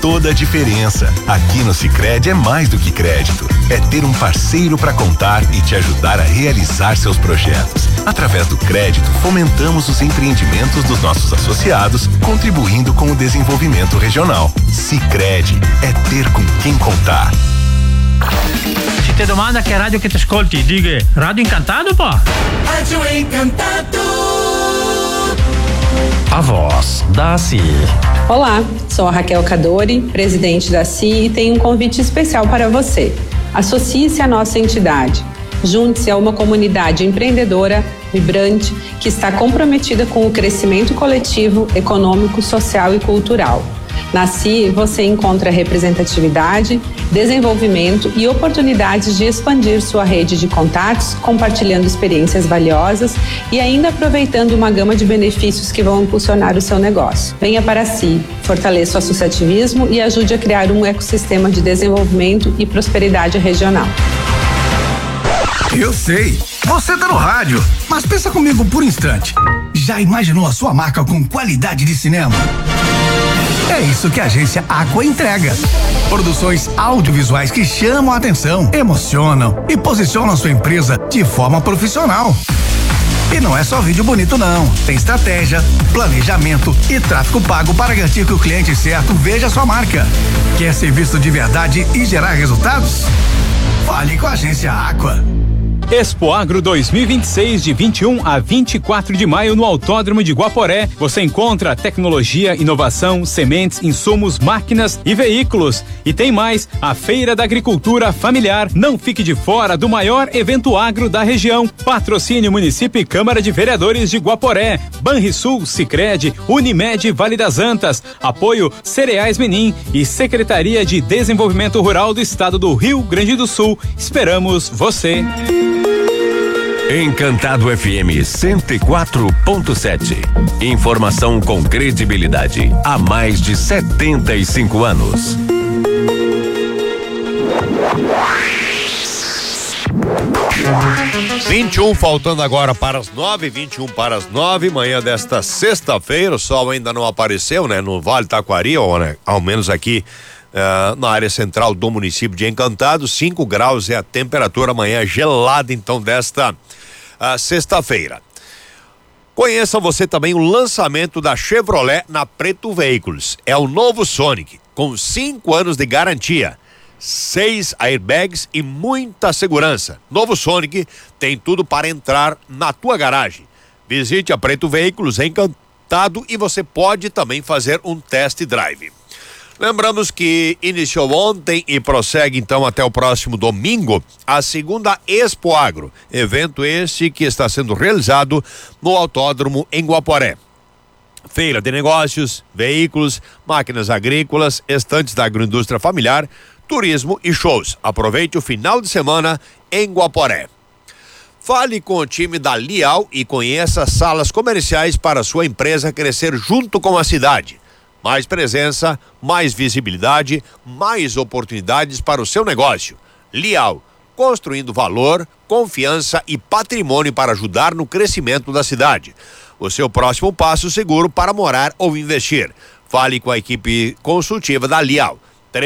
toda a diferença. Aqui no Sicredi é mais do que crédito. É ter um parceiro para contar e te ajudar a realizar seus projetos. Através do crédito, fomentamos os empreendimentos dos nossos associados, contribuindo com o desenvolvimento regional. Sicredi é ter com quem contar. Se te domanda che radio che ti ascolti, diga Radio Encantado, pô. Rádio Encantado. A voz da CI. Olá, sou a Raquel Cadori, presidente da CI, e tenho um convite especial para você. Associe-se à nossa entidade. Junte-se a uma comunidade empreendedora, vibrante, que está comprometida com o crescimento coletivo, econômico, social e cultural. Na CI, você encontra representatividade, desenvolvimento e oportunidades de expandir sua rede de contatos, compartilhando experiências valiosas e ainda aproveitando uma gama de benefícios que vão impulsionar o seu negócio. Venha para a CI, fortaleça o associativismo e ajude a criar um ecossistema de desenvolvimento e prosperidade regional. Eu sei, você tá no rádio, mas pensa comigo por um instante. Já imaginou a sua marca com qualidade de cinema? É isso que a agência Aqua entrega. Produções audiovisuais que chamam a atenção, emocionam e posicionam sua empresa de forma profissional. E não é só vídeo bonito não, tem estratégia, planejamento e tráfego pago para garantir que o cliente certo veja sua marca. Quer ser visto de verdade e gerar resultados? Fale com a agência Aqua. Expo Agro 2026, de 21 a 24 de maio no Autódromo de Guaporé. Você encontra tecnologia, inovação, sementes, insumos, máquinas e veículos. E tem mais, a Feira da Agricultura Familiar. Não fique de fora do maior evento agro da região. Patrocínio Município e Câmara de Vereadores de Guaporé, Banrisul, Sicredi, Unimed Vale das Antas. Apoio Cereais Menin e Secretaria de Desenvolvimento Rural do Estado do Rio Grande do Sul. Esperamos você. Encantado FM 104.7. Informação com credibilidade há mais de 75 anos. Faltando agora para as 9:21 para as 9, manhã desta sexta-feira. O sol ainda não apareceu, né? No Vale Taquari, ou, né? Ao menos aqui na área central do município de Encantado. 5 graus é a temperatura, amanhã gelada então desta sexta-feira. Conheça você também o lançamento da Chevrolet na Preto Veículos. É o novo Sonic, com 5 anos de garantia, 6 airbags e muita segurança. Novo Sonic tem tudo para entrar na tua garagem. Visite a Preto Veículos Encantado e você pode também fazer um test drive. Lembramos que iniciou ontem e prossegue então até o próximo domingo a segunda Expo Agro, evento esse que está sendo realizado no Autódromo em Guaporé. Feira de negócios, veículos, máquinas agrícolas, estantes da agroindústria familiar, turismo e shows. Aproveite o final de semana em Guaporé. Fale com o time da Lial e conheça salas comerciais para sua empresa crescer junto com a cidade. Mais presença, mais visibilidade, mais oportunidades para o seu negócio. Lial, construindo valor, confiança e patrimônio para ajudar no crescimento da cidade. O seu próximo passo seguro para morar ou investir. Fale com a equipe consultiva da Lial.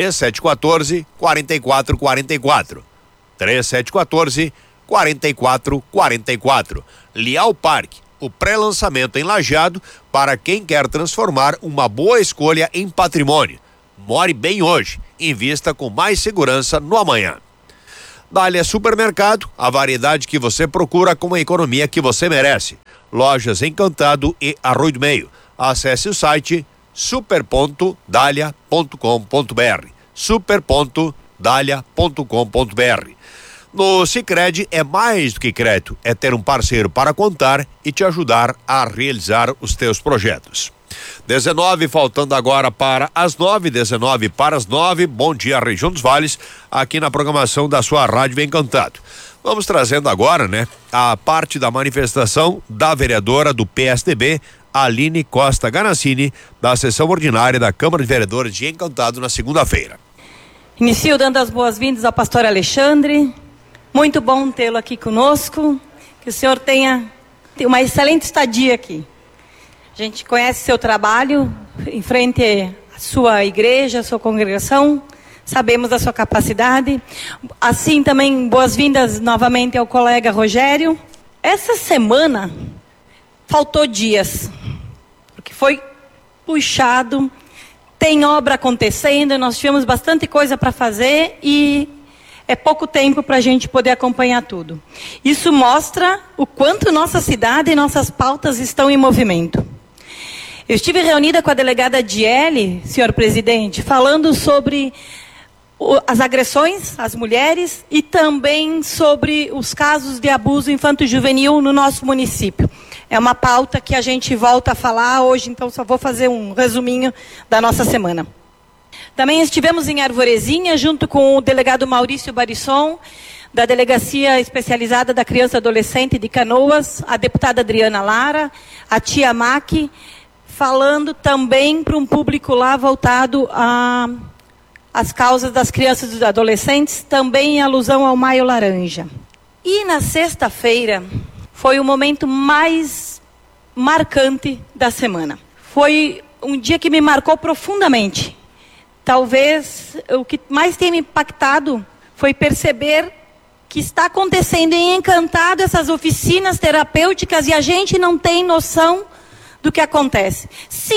3714-4444. 3714-4444. Lial Parque. O pré-lançamento em Lajeado para quem quer transformar uma boa escolha em patrimônio. More bem hoje, invista com mais segurança no amanhã. Dália Supermercado, a variedade que você procura com a economia que você merece. Lojas Encantado e Arroio do Meio. Acesse o site super.dalia.com.br. super.dalia.com.br. No Sicredi é mais do que crédito, é ter um parceiro para contar e te ajudar a realizar os teus projetos. 19, faltando agora para as 9, 19 para as 9. Bom dia, região dos Vales, aqui na programação da sua Rádio Encantado. Vamos trazendo agora, né, a parte da manifestação da vereadora do PSDB, Aline Costa Ganassini, da sessão ordinária da Câmara de Vereadores de Encantado na segunda-feira. Inicio dando as boas-vindas ao pastor Alexandre. Muito bom tê-lo aqui conosco, que o senhor tenha uma excelente estadia aqui. A gente conhece seu trabalho em frente sua igreja, a sua congregação. Sabemos da sua capacidade. Assim também, boas-vindas novamente ao colega Rogério. Essa semana faltou dias, porque foi puxado, tem obra acontecendo, nós tivemos bastante coisa para fazer e é pouco tempo para a gente poder acompanhar tudo. Isso mostra o quanto nossa cidade e nossas pautas estão em movimento. Eu estive reunida com a delegada Diele, senhor presidente, falando sobre as agressões às mulheres e também sobre os casos de abuso infanto-juvenil no nosso município. É uma pauta que a gente volta a falar hoje, então só vou fazer um resuminho da nossa semana. Também estivemos em Arvorezinha, junto com o delegado Maurício Barisson, da Delegacia Especializada da Criança e Adolescente de Canoas, a deputada Adriana Lara, a tia Mac, falando também para um público lá voltado às causas das crianças e dos adolescentes, também em alusão ao Maio Laranja. E na sexta-feira foi o momento mais marcante da semana. Foi um dia que me marcou profundamente. Talvez o que mais tem me impactado foi perceber que está acontecendo em Encantado essas oficinas terapêuticas e a gente não tem noção do que acontece.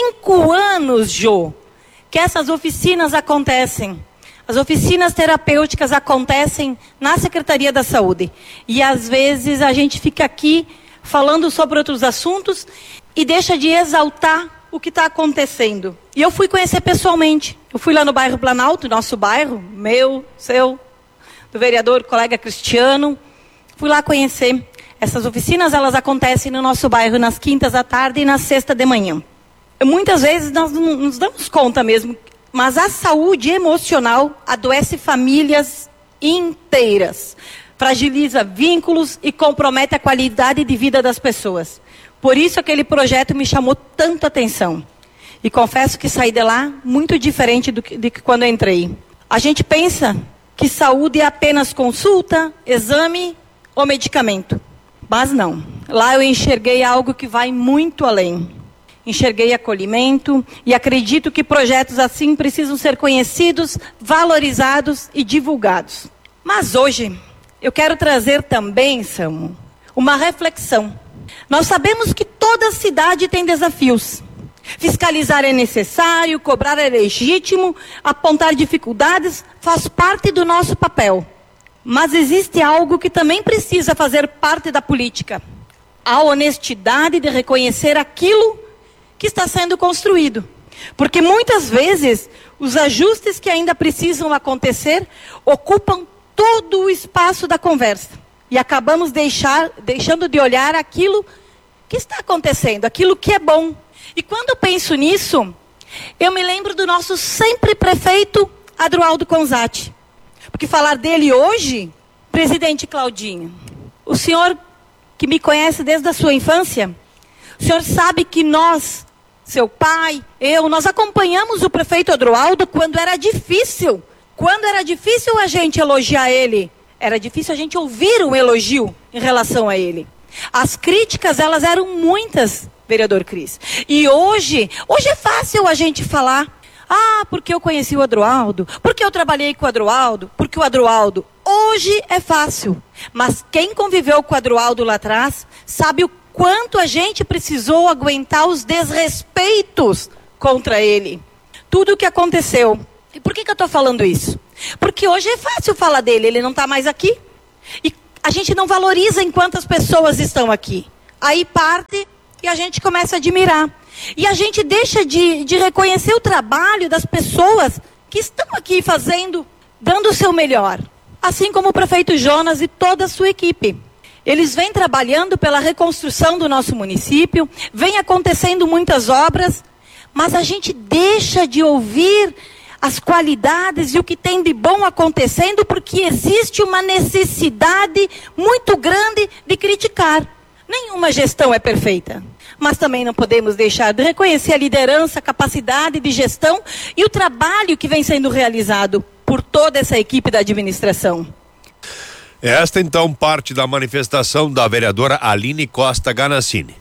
5 anos, Jô, que essas oficinas acontecem. As oficinas terapêuticas acontecem na Secretaria da Saúde. E às vezes a gente fica aqui falando sobre outros assuntos e deixa de exaltar o que está acontecendo. E eu fui conhecer pessoalmente. Eu fui lá no bairro Planalto, nosso bairro, meu, seu, do vereador, colega Cristiano. Fui lá conhecer. Essas oficinas, elas acontecem no nosso bairro nas quintas à tarde e na sexta de manhã. Muitas vezes nós não nos damos conta mesmo, mas a saúde emocional adoece famílias inteiras, fragiliza vínculos e compromete a qualidade de vida das pessoas. Por isso aquele projeto me chamou tanto atenção. E confesso que saí de lá muito diferente de que quando eu entrei. A gente pensa que saúde é apenas consulta, exame ou medicamento. Mas não. Lá eu enxerguei algo que vai muito além. Enxerguei acolhimento e acredito que projetos assim precisam ser conhecidos, valorizados e divulgados. Mas hoje eu quero trazer também, Samu, uma reflexão. Nós sabemos que toda cidade tem desafios. Fiscalizar é necessário, cobrar é legítimo, apontar dificuldades faz parte do nosso papel. Mas existe algo que também precisa fazer parte da política. A honestidade de reconhecer aquilo que está sendo construído. Porque muitas vezes os ajustes que ainda precisam acontecer ocupam todo o espaço da conversa. E acabamos deixando de olhar aquilo que está acontecendo, aquilo que é bom. E quando eu penso nisso, eu me lembro do nosso sempre prefeito Adroaldo Conzatti. Porque falar dele hoje, presidente Claudinho, o senhor que me conhece desde a sua infância, o senhor sabe que nós, seu pai, nós acompanhamos o prefeito Adroaldo quando era difícil. Quando era difícil a gente elogiar ele, era difícil a gente ouvir um elogio em relação a ele. As críticas, elas eram muitas, vereador Cris. E hoje é fácil a gente falar, porque eu conheci o Adroaldo, porque eu trabalhei com o Adroaldo, porque o Adroaldo. Hoje é fácil, mas quem conviveu com o Adroaldo lá atrás, sabe o quanto a gente precisou aguentar os desrespeitos contra ele. Tudo o que aconteceu. E por que eu estou falando isso? Porque hoje é fácil falar dele, ele não está mais aqui. E a gente não valoriza enquanto as pessoas estão aqui. Aí parte e a gente começa a admirar. E a gente deixa de reconhecer o trabalho das pessoas que estão aqui fazendo, dando o seu melhor. Assim como o prefeito Jonas e toda a sua equipe. Eles vêm trabalhando pela reconstrução do nosso município, vem acontecendo muitas obras, mas a gente deixa de ouvir as qualidades e o que tem de bom acontecendo porque existe uma necessidade muito grande de criticar. Nenhuma gestão é perfeita, mas também não podemos deixar de reconhecer a liderança, a capacidade de gestão e o trabalho que vem sendo realizado por toda essa equipe da administração. Esta então parte da manifestação da vereadora Aline Costa Ganassini.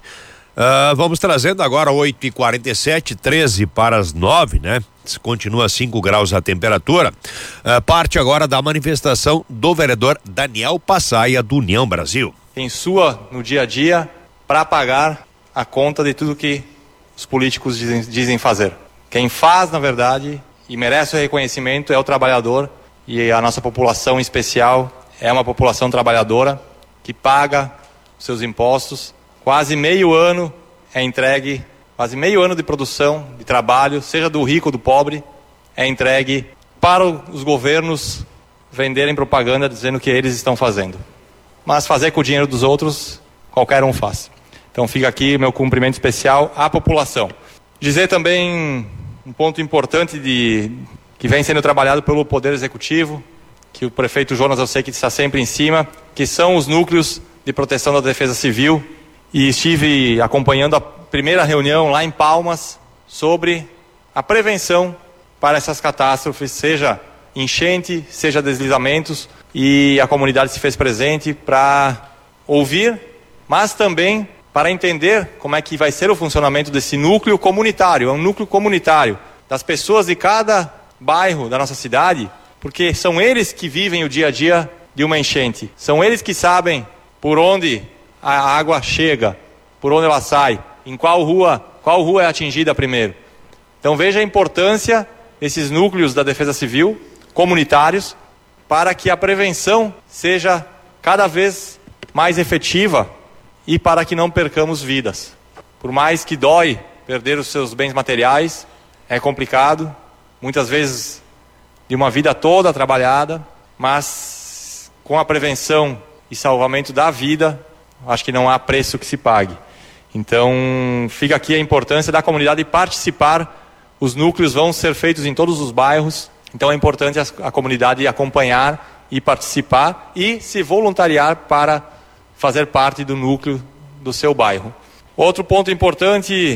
Vamos trazendo agora 8h47, 13 para as 9, né? Continua 5 graus a temperatura. Parte agora da manifestação do vereador Daniel Passaia, do União Brasil. Quem sua no dia a dia para pagar a conta de tudo que os políticos dizem fazer. Quem faz, na verdade, e merece o reconhecimento é o trabalhador, e a nossa população em especial é uma população trabalhadora que paga seus impostos. Quase meio ano é entregue, quase meio ano de produção, de trabalho, seja do rico ou do pobre, é entregue para os governos venderem propaganda dizendo que eles estão fazendo. Mas fazer com o dinheiro dos outros, qualquer um faz. Então fica aqui meu cumprimento especial à população. Dizer também um ponto importante que vem sendo trabalhado pelo Poder Executivo, que o prefeito Jonas eu sei que está sempre em cima, que são os núcleos de proteção da defesa civil. E estive acompanhando a primeira reunião lá em Palmas sobre a prevenção para essas catástrofes, seja enchente, seja deslizamentos, e a comunidade se fez presente para ouvir, mas também para entender como é que vai ser o funcionamento desse núcleo comunitário. É um núcleo comunitário das pessoas de cada bairro da nossa cidade, porque são eles que vivem o dia a dia de uma enchente, são eles que sabem por onde a água chega, por onde ela sai, em qual rua é atingida primeiro. Então veja a importância desses núcleos da Defesa Civil, comunitários, para que a prevenção seja cada vez mais efetiva e para que não percamos vidas. Por mais que dói perder os seus bens materiais, é complicado, muitas vezes de uma vida toda trabalhada, mas com a prevenção e salvamento da vida, acho que não há preço que se pague. Então, fica aqui a importância da comunidade participar. Os núcleos vão ser feitos em todos os bairros. Então, é importante a comunidade acompanhar e participar e se voluntariar para fazer parte do núcleo do seu bairro. Outro ponto importante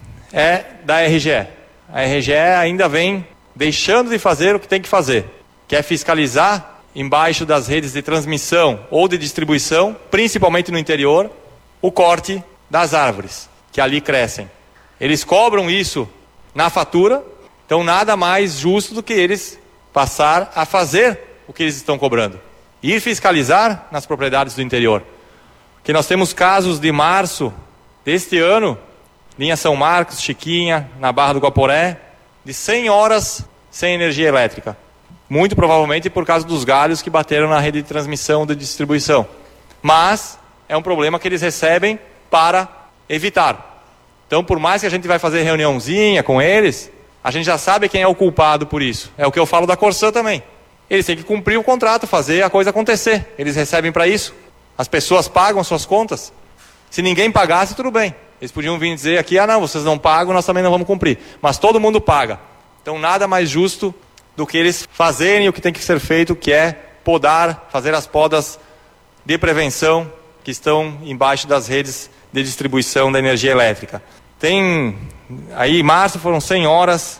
é da RGE. A RGE ainda vem deixando de fazer o que tem que fazer, que é fiscalizar embaixo das redes de transmissão ou de distribuição, principalmente no interior, o corte das árvores que ali crescem. Eles cobram isso na fatura, então nada mais justo do que eles passar a fazer o que eles estão cobrando. Ir fiscalizar nas propriedades do interior. Porque nós temos casos de março deste ano, linha São Marcos, Chiquinha, na Barra do Guaporé, de 100 horas sem energia elétrica. Muito provavelmente por causa dos galhos que bateram na rede de transmissão de distribuição. Mas é um problema que eles recebem para evitar. Então, por mais que a gente vai fazer reuniãozinha com eles, a gente já sabe quem é o culpado por isso. É o que eu falo da Corsã também. Eles têm que cumprir o contrato, fazer a coisa acontecer. Eles recebem para isso. As pessoas pagam suas contas. Se ninguém pagasse, tudo bem. Eles podiam vir dizer aqui, não, vocês não pagam, nós também não vamos cumprir. Mas todo mundo paga. Então, nada mais justo do que eles fazerem o que tem que ser feito, que é podar, fazer as podas de prevenção que estão embaixo das redes de distribuição da energia elétrica. Aí em março foram 100 horas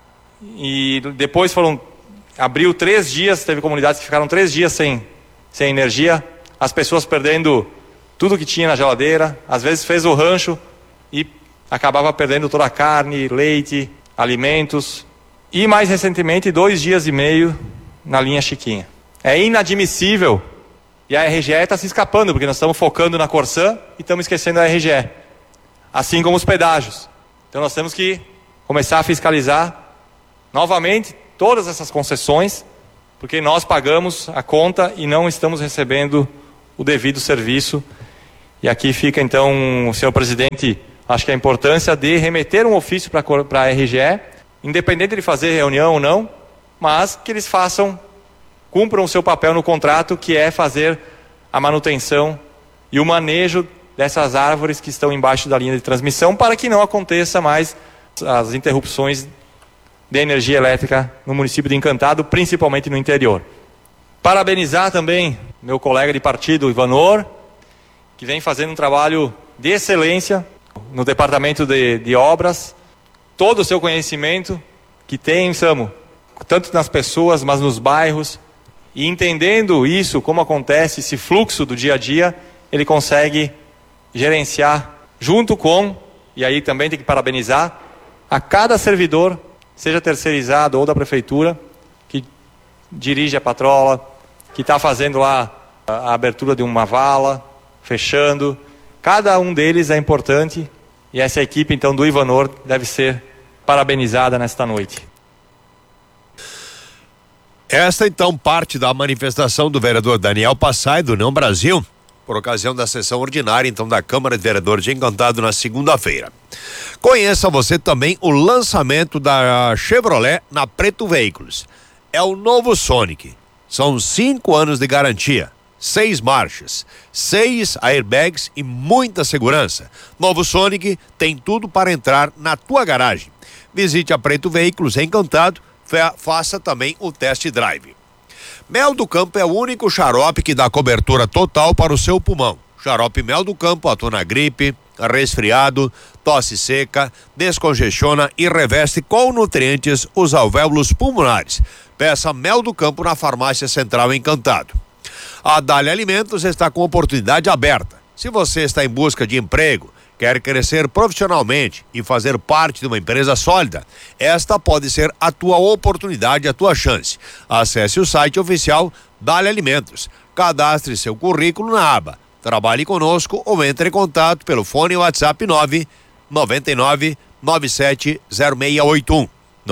e depois abriu 3 dias, teve comunidades que ficaram 3 dias sem energia, as pessoas perdendo tudo que tinha na geladeira, às vezes fez o rancho e acabava perdendo toda a carne, leite, alimentos. E mais recentemente, 2 dias e meio na linha Chiquinha. É inadmissível. E a RGE está se escapando, porque nós estamos focando na Corsã e estamos esquecendo a RGE. Assim como os pedágios. Então nós temos que começar a fiscalizar novamente todas essas concessões, porque nós pagamos a conta e não estamos recebendo o devido serviço. E aqui fica então, senhor presidente, acho que a importância de remeter um ofício para a RGE, independente de fazer reunião ou não, mas que eles cumpram o seu papel no contrato, que é fazer a manutenção e o manejo dessas árvores que estão embaixo da linha de transmissão, para que não aconteça mais as interrupções de energia elétrica no município de Encantado, principalmente no interior. Parabenizar também meu colega de partido, Ivanor, que vem fazendo um trabalho de excelência no departamento de obras, todo o seu conhecimento que tem, Samu, tanto nas pessoas, mas nos bairros, e entendendo isso, como acontece esse fluxo do dia a dia, ele consegue gerenciar junto com, e aí também tem que parabenizar, a cada servidor, seja terceirizado ou da prefeitura, que dirige a patrola, que está fazendo lá a abertura de uma vala, fechando. Cada um deles é importante e essa equipe, então, do Ivanor deve ser parabenizada nesta noite. Esta, então, parte da manifestação do vereador Daniel Passai, do União Brasil, por ocasião da sessão ordinária, então, da Câmara de Vereadores de Encantado na segunda-feira. Conheça você também o lançamento da Chevrolet na Preto Veículos. É o novo Sonic. São 5 anos de garantia, 6 marchas, 6 airbags e muita segurança. Novo Sonic tem tudo para entrar na tua garagem. Visite a Preto Veículos Encantado, faça também o test drive. Mel do Campo é o único xarope que dá cobertura total para o seu pulmão. Xarope Mel do Campo atua na gripe, resfriado, tosse seca, descongestiona e reveste com nutrientes os alvéolos pulmonares. Peça Mel do Campo na Farmácia Central Encantado. A Dália Alimentos está com oportunidade aberta. Se você está em busca de emprego, quer crescer profissionalmente e fazer parte de uma empresa sólida, esta pode ser a tua oportunidade, a tua chance. Acesse o site oficial Dália Alimentos. Cadastre seu currículo na aba Trabalhe Conosco ou entre em contato pelo fone WhatsApp 999 97 0681.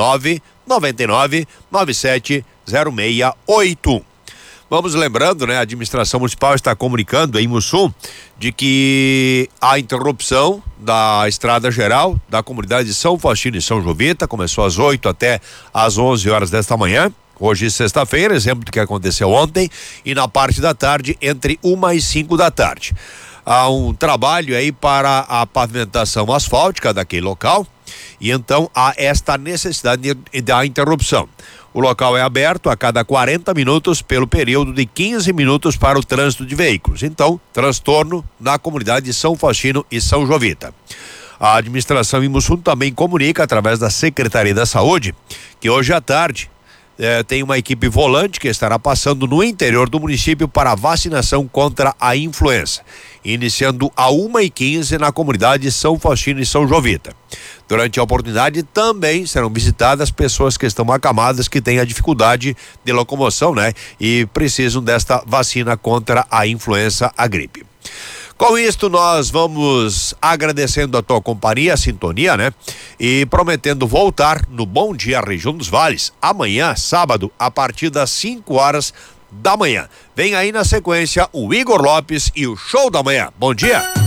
999 97 0681. Vamos lembrando, né? A administração municipal está comunicando em Mussum de que a interrupção da estrada geral da comunidade de São Faustino e São Jovita começou às 8 até às 11 horas desta manhã. Hoje, sexta-feira, exemplo do que aconteceu ontem, e na parte da tarde, entre 1 e 5 da tarde. Há um trabalho aí para a pavimentação asfáltica daquele local, e então há esta necessidade da interrupção. O local é aberto a cada 40 minutos pelo período de 15 minutos para o trânsito de veículos. Então, transtorno na comunidade de São Faustino e São Jovita. A administração em Mussum também comunica através da Secretaria da Saúde que hoje à tarde tem uma equipe volante que estará passando no interior do município para a vacinação contra a influenza, iniciando a 1h15 na comunidade de São Faustino e São Jovita. Durante a oportunidade também serão visitadas pessoas que estão acamadas, que têm a dificuldade de locomoção, né? E precisam desta vacina contra a influenza, a gripe. Com isto, nós vamos agradecendo a tua companhia, a sintonia, né? E prometendo voltar no Bom Dia Região dos Vales, amanhã, sábado, a partir das 5 horas da manhã. Vem aí na sequência o Igor Lopes e o Show da Manhã. Bom dia!